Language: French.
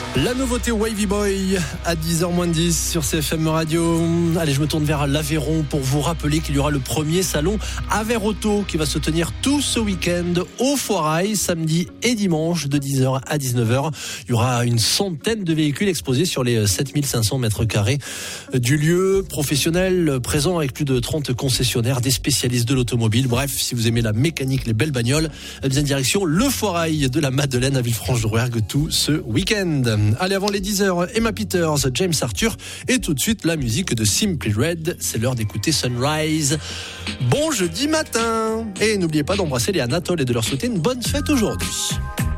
La nouveauté Wavy Boy à 10h-10 sur CFM Radio. Allez, je me tourne vers l'Aveyron pour vous rappeler qu'il y aura le premier salon Averauto qui va se tenir tout ce week-end au Foirail, samedi et dimanche de 10h à 19h. Il y aura une centaine de véhicules exposés sur les 7500 mètres carrés du lieu professionnel présent avec plus de 30 concessionnaires, des spécialistes de l'automobile. Bref, si vous aimez la mécanique, les belles bagnoles, bien direction le Foirail de la Madeleine à Villefranche-de-Rouergue tout ce week-end. Allez, avant les 10h, Emma Peters, James Arthur et tout de suite la musique de Simply Red. C'est l'heure d'écouter Sunrise. Bon jeudi matin. Et n'oubliez pas d'embrasser les Anatole et de leur souhaiter une bonne fête aujourd'hui.